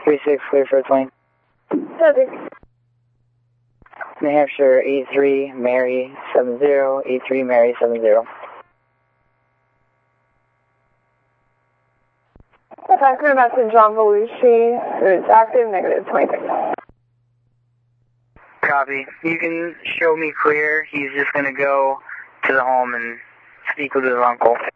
36, clear for a plane. Subject. New Hampshire 83, Mary 70, 83, Mary 70. Talking about to John Belushi, it's active, negative 26. Copy. You can show me clear. He's just going to go to the home and speak with his uncle.